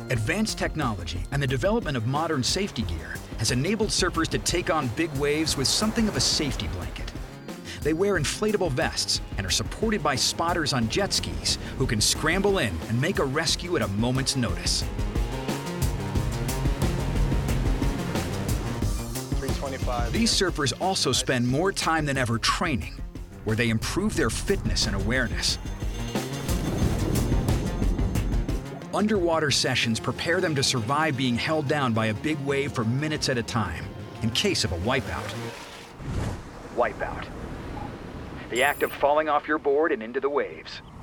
Advanced technology and the development of modern safety gear has enabled surfers to take on big waves with something of a safety blanket. They wear inflatable vests and are supported by spotters on jet skis who can scramble in and make a rescue at a moment's notice. 325. These surfers also spend more time than ever training, where they improve their fitness and awareness. Underwater sessions prepare them to survive being held down by a big wave for minutes at a time, in case of a wipeout. Wipeout. The act of falling off your board and into the waves.